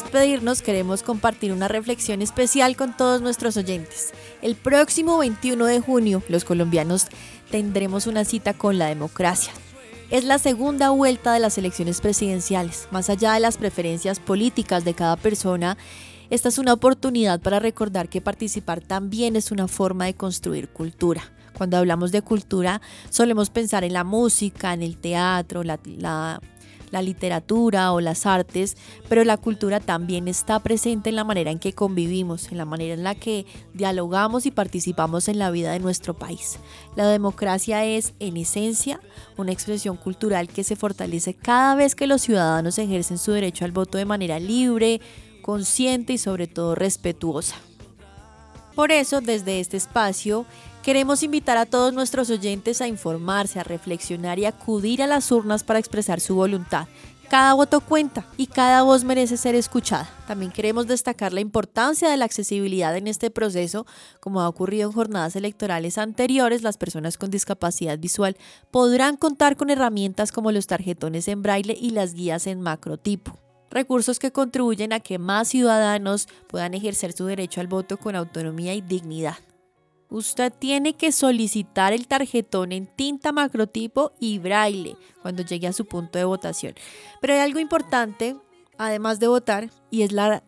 despedirnos, queremos compartir una reflexión especial con todos nuestros oyentes. El próximo 21 de junio, los colombianos tendremos una cita con la democracia. Es la segunda vuelta de las elecciones presidenciales. Más allá de las preferencias políticas de cada persona, esta es una oportunidad para recordar que participar también es una forma de construir cultura. Cuando hablamos de cultura, solemos pensar en la música, en el teatro, la literatura o las artes, pero la cultura también está presente en la manera en que convivimos, en la manera en la que dialogamos y participamos en la vida de nuestro país. La democracia es, en esencia, una expresión cultural que se fortalece cada vez que los ciudadanos ejercen su derecho al voto de manera libre, consciente y sobre todo respetuosa. Por eso, desde este espacio, queremos invitar a todos nuestros oyentes a informarse, a reflexionar y acudir a las urnas para expresar su voluntad. Cada voto cuenta y cada voz merece ser escuchada. También queremos destacar la importancia de la accesibilidad en este proceso. Como ha ocurrido en jornadas electorales anteriores, las personas con discapacidad visual podrán contar con herramientas como los tarjetones en braille y las guías en macrotipo. Recursos que contribuyen a que más ciudadanos puedan ejercer su derecho al voto con autonomía y dignidad. Usted tiene que solicitar el tarjetón en tinta macrotipo y braille cuando llegue a su punto de votación. Pero hay algo importante, además de votar, y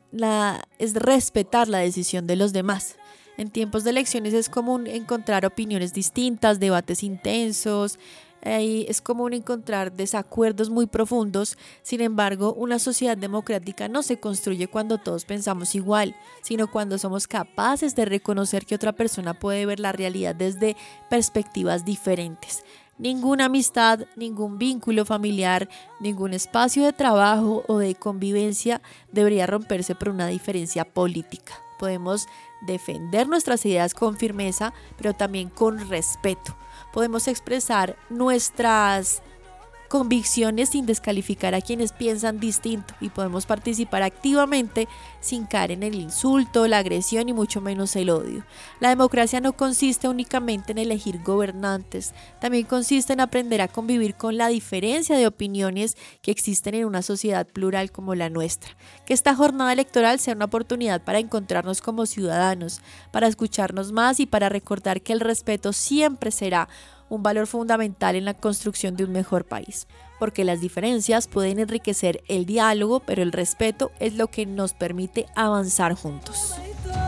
es respetar la decisión de los demás. En tiempos de elecciones es común encontrar opiniones distintas, debates intensos. Es común encontrar desacuerdos muy profundos. Sin embargo, una sociedad democrática no se construye cuando todos pensamos igual, sino cuando somos capaces de reconocer que otra persona puede ver la realidad desde perspectivas diferentes. Ninguna amistad, ningún vínculo familiar, ningún espacio de trabajo o de convivencia debería romperse por una diferencia política. Podemos defender nuestras ideas con firmeza, pero también con respeto. Podemos expresar nuestras convicciones sin descalificar a quienes piensan distinto y podemos participar activamente sin caer en el insulto, la agresión y mucho menos el odio. La democracia no consiste únicamente en elegir gobernantes, también consiste en aprender a convivir con la diferencia de opiniones que existen en una sociedad plural como la nuestra. Que esta jornada electoral sea una oportunidad para encontrarnos como ciudadanos, para escucharnos más y para recordar que el respeto siempre será un valor fundamental en la construcción de un mejor país, porque las diferencias pueden enriquecer el diálogo, pero el respeto es lo que nos permite avanzar juntos.